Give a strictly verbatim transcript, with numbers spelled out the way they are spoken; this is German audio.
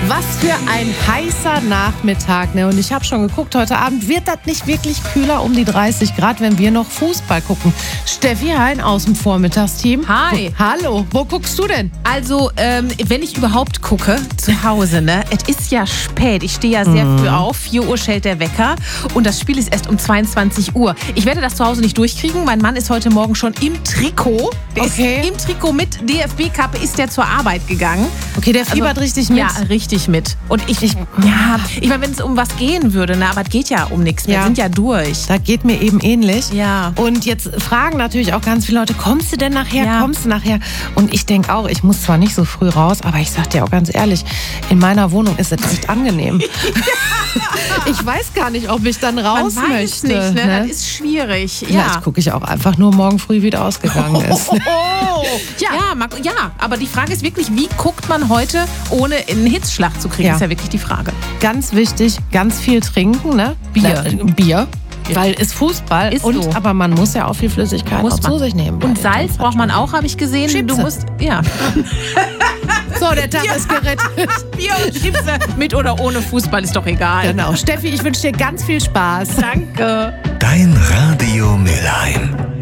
Was für ein heißer Nachmittag, ne? Und ich habe schon geguckt, heute Abend wird das nicht wirklich kühler, um die dreißig Grad, wenn wir noch Fußball gucken. Steffi Hein aus dem Vormittagsteam. Hi. Wo, hallo, wo guckst du denn? Also, ähm, wenn ich überhaupt gucke, zu Hause, ne? Es ist ja spät. Ich stehe ja sehr Mhm. früh auf. vier Uhr schellt der Wecker. Und das Spiel ist erst um zweiundzwanzig Uhr. Ich werde das zu Hause nicht durchkriegen. Mein Mann ist heute Morgen schon im Trikot. Der Okay. ist im Trikot mit D F B-Kappe ist der zur Arbeit gegangen. Okay, der fiebert richtig mit. Ja, richtig mit. Und ich, Ich- ja, ich meine, wenn es um was gehen würde, ne? Aber es geht ja um nichts. Wir Ja. sind ja durch. Da geht mir eben ähnlich. Ja. Und jetzt fragen natürlich auch ganz viele Leute, kommst du denn nachher, Ja. kommst du nachher? Und ich denke auch, ich muss zwar nicht so früh raus, aber ich sag dir auch ganz ehrlich, in meiner Wohnung ist es echt angenehm. Ich weiß gar nicht, ob ich dann raus Man weiß möchte. nicht, ne? ne? Das ist schwierig. Ja. Vielleicht gucke ich auch einfach nur morgen früh, wie es ausgegangen ist. Ja, ja, Marco, ja, aber die Frage ist wirklich, wie guckt man heute, ohne einen Hitzschlag zu kriegen, Ja. ist ja wirklich die Frage. Ganz wichtig, ganz viel trinken, ne? Bier. Äh, Bier. Weil es Fußball Ist und so. aber man muss ja auch viel Flüssigkeit Muss auch man. zu sich nehmen. bei Und den Salz braucht man auch, habe ich gesehen. Du Chipse. musst, ja. So, der Tag ist gerettet. Bier und Chipse, mit oder ohne Fußball, ist doch egal. Genau. Steffi, ich wünsche dir ganz viel Spaß. Danke. Dein Radio Mülheim.